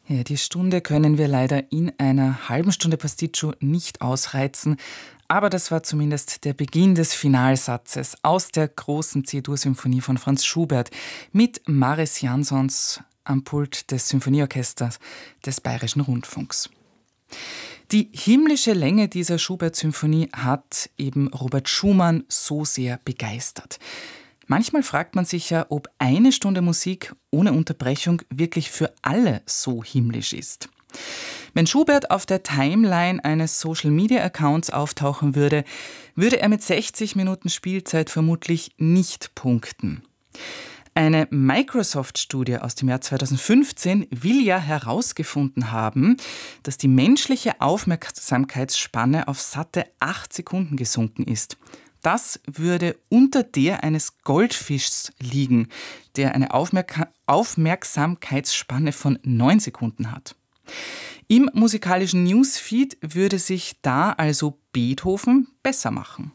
Ja, die Stunde können wir leider in einer halben Stunde Pasticcio nicht ausreizen. Aber das war zumindest der Beginn des Finalsatzes aus der großen C-Dur-Symphonie von Franz Schubert mit Maris Jansons am Pult des Symphonieorchesters des Bayerischen Rundfunks. Die himmlische Länge dieser Schubert-Symphonie hat eben Robert Schumann so sehr begeistert. Manchmal fragt man sich ja, ob eine Stunde Musik ohne Unterbrechung wirklich für alle so himmlisch ist. Wenn Schubert auf der Timeline eines Social-Media-Accounts auftauchen würde, würde er mit 60 Minuten Spielzeit vermutlich nicht punkten. Eine Microsoft-Studie aus dem Jahr 2015 will ja herausgefunden haben, dass die menschliche Aufmerksamkeitsspanne auf satte 8 Sekunden gesunken ist. Das würde unter der eines Goldfischs liegen, der eine Aufmerksamkeitsspanne von 9 Sekunden hat. Im musikalischen Newsfeed würde sich da also Beethoven besser machen.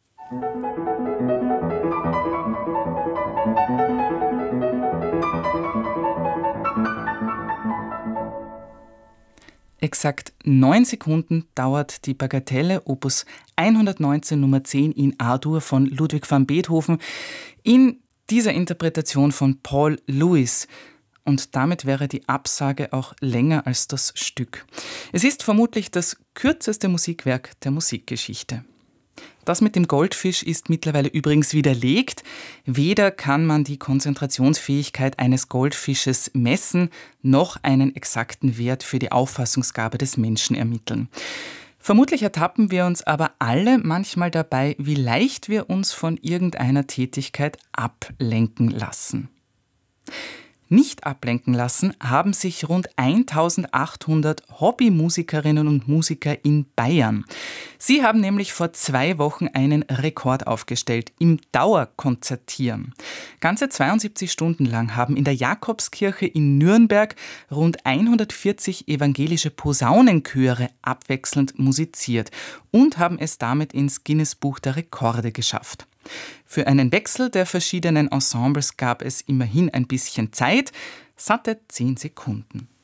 Exakt 9 Sekunden dauert die Bagatelle Opus 119 Nummer 10 in A-Dur von Ludwig van Beethoven in dieser Interpretation von Paul Lewis. Und damit wäre die Absage auch länger als das Stück. Es ist vermutlich das kürzeste Musikwerk der Musikgeschichte. Das mit dem Goldfisch ist mittlerweile übrigens widerlegt. Weder kann man die Konzentrationsfähigkeit eines Goldfisches messen, noch einen exakten Wert für die Auffassungsgabe des Menschen ermitteln. Vermutlich ertappen wir uns aber alle manchmal dabei, wie leicht wir uns von irgendeiner Tätigkeit ablenken lassen. Nicht ablenken lassen haben sich rund 1800 Hobbymusikerinnen und Musiker in Bayern. Sie haben nämlich vor 2 Wochen einen Rekord aufgestellt im Dauerkonzertieren. Ganze 72 Stunden lang haben in der Jakobskirche in Nürnberg rund 140 evangelische Posaunenchöre abwechselnd musiziert und haben es damit ins Guinness-Buch der Rekorde geschafft. Für einen Wechsel der verschiedenen Ensembles gab es immerhin ein bisschen Zeit, satte 10 Sekunden.